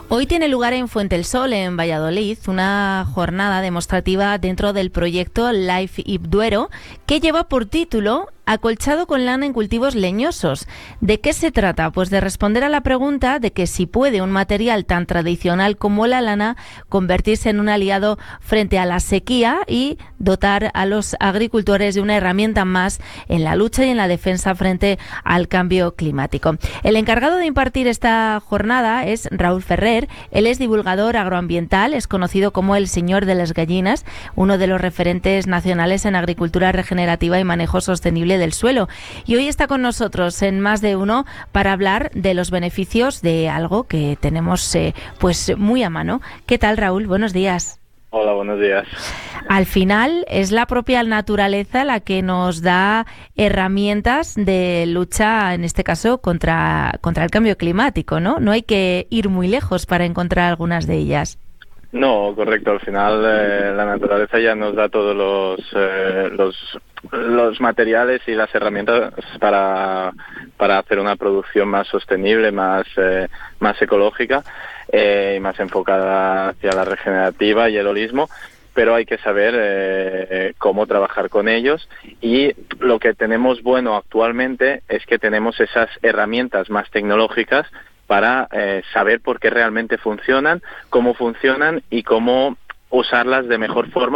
Hoy tiene lugar en Fuente el Sol, en Valladolid, una jornada demostrativa dentro del proyecto Life Duero, que lleva por título Acolchado con lana en cultivos leñosos. ¿De qué se trata? Pues de responder a la pregunta de que si puede un material tan tradicional como la lana convertirse en un aliado frente a la sequía y dotar a los agricultores de una herramienta más en la lucha y en la defensa frente al cambio climático. El encargado de impartir esta jornada es Raúl Ferrer. Él es divulgador agroambiental, es conocido como el Señor de las Gallinas, uno de los referentes nacionales en agricultura regenerativa y manejo sostenible del suelo. Y hoy está con nosotros en Más de Uno para hablar de los beneficios de algo que tenemos pues muy a mano. ¿Qué tal, Raúl? Buenos días. Hola, buenos días. Al final es la propia naturaleza la que nos da herramientas de lucha, en este caso, contra el cambio climático, ¿no? No hay que ir muy lejos para encontrar algunas de ellas. No, correcto. Al final la naturaleza ya nos da todos los materiales y las herramientas para hacer una producción más sostenible, más ecológica y más enfocada hacia la regenerativa y el holismo. Pero hay que saber cómo trabajar con ellos, y lo que tenemos bueno actualmente es que tenemos esas herramientas más tecnológicas para saber por qué realmente funcionan, cómo funcionan y cómo usarlas de mejor forma